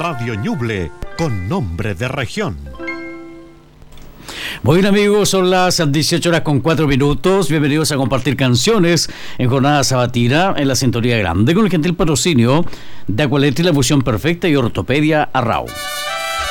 Radio Ñuble, con nombre de región. Muy bien, amigos, son las 18:04. Bienvenidos a compartir canciones en jornada sabatina en la sintonía grande con el gentil patrocinio de Acualetri, la fusión perfecta, y Ortopedia Arrau.